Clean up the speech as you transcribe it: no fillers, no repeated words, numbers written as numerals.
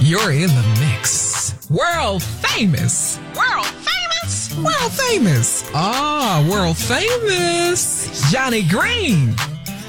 You're in the mix. World famous. World famous. World famous. Ah, world famous. Johnny Green.